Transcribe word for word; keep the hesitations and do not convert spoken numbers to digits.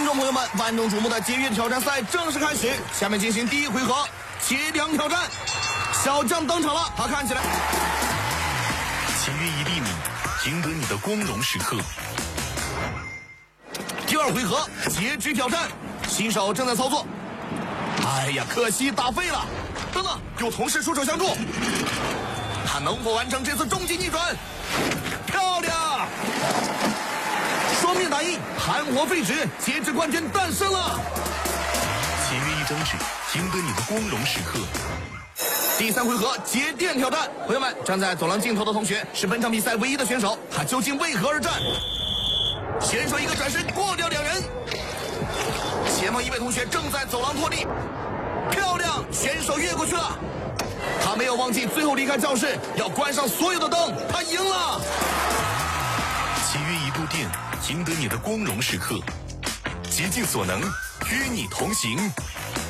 众朋友们，万众瞩目的节约挑战赛正式开始，下面进行第一回合节粮挑战。小将登场了，他看起来节约一粒米，赢得你的光荣时刻。 第二回合截肢挑战，新手正在操作。哎呀，可惜打废了。等等，有同事出手相助，他能否完成这次终极逆转？漂亮！双面打印，盘活废纸，截肢冠军诞生了。 节约一张纸，赢得你的光荣时刻。 第三回合节电挑战，朋友们，站在走廊尽头的同学是本场比赛唯一的选手，他究竟为何而战？选手一个转身过掉两人，前方一位同学正在走廊脱力，漂亮，选手越过去了，他没有忘记最后离开教室要关上所有的灯，他赢了。 节约一度电，赢得你的光荣时刻，竭尽所能，与你同行。